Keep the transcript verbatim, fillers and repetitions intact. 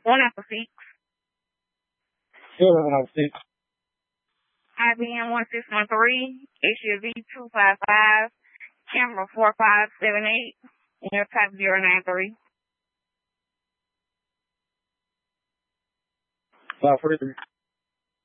One after six. Seven and six. I B M one six one three, H U V two five five, camera four five seven eight, air type zero nine three. Five forty three.